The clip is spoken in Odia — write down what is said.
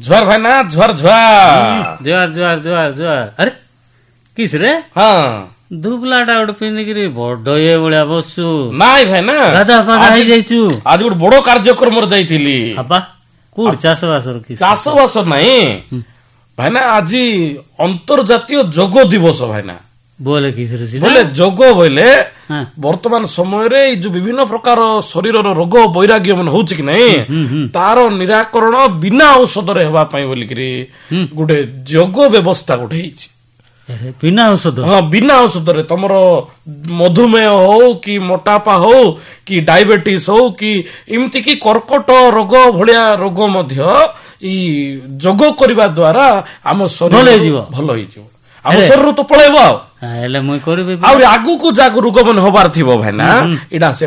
ଝୁଆର ଭାଇନା ଝୁଆର ଜୁଆର ଜୁଆର ଜୁଆର ଜୁଆର ଆରେ କିସ ରେ ହଁ ଧୁବଲାଟା ଗୋଟେ ପିନ୍ଧିକିରି ବଡ ଇଏ ଭଳିଆ ବସୁ ନାଇଁ ଭାଇନା ଗାଧା ପାଧା ହେଇଯାଇଛୁ ଆଜି ଗୋଟେ ବଡ କାର୍ଯ୍ୟକ୍ରମରେ ଯାଇଥିଲି ବାପା କୋଉଠି ଚାଷବାସର କି ଚାଷ ବାସ ନାଇଁ ଭାଇନା ଆଜି ଅନ୍ତର୍ଜାତୀୟ ଯୋଗ ଦିବସ ଭାଇନା ବୋଲେ କିସରେ ବୋଲେ ଯୋଗ ବୋଇଲେ ବର୍ତ୍ତମାନ ସମୟରେ ଏଇ ଯୋଉ ବିଭିନ୍ନ ପ୍ରକାର ଶରୀରର ରୋଗ ବୈରାଗ୍ୟ ମାନେ ହଉଛି କି ନାଇଁ ତାର ନିରାକରଣ ବିନା ଔଷଧରେ ହେବା ପାଇଁ ବୋଲିକିରି ଗୋଟେ ଯୋଗ ବ୍ୟବସ୍ଥା ଗୋଟେ ହେଇଛି ବିନା ଔଷଧ ହଁ ବିନା ଔଷଧରେ ତମର ମଧୁମେହ ହଉ କି ମୋଟାପା ହଉ କି ଡାଇବେଟିସ୍ ହଉ କି ଏମିତି କି କର୍କଟ ରୋଗ ଭଳିଆ ରୋଗ ମଧ୍ୟ ଏଇ ଯୋଗ କରିବା ଦ୍ୱାରା ଆମ ଶରୀର ଭଲ ହେଇଯିବ ଆମ ଶରୀରରୁ ତ ପଳେଇବ ଆଉ ହେଲେ ମୁଇଁ କରିବି ଆହୁରି ଆଗକୁ ଯାହାକୁ ରୋଗ ମାନେ ହବାର ଥିବ ଭାଇନା ଏଇଟା ସେ